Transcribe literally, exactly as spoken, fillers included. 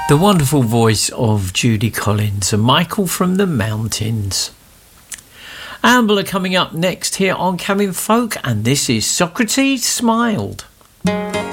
The wonderful voice of Judy Collins and Michael from the Mountains. Amber are coming up next here on Cabin Folk, and this is Socrates Smiled.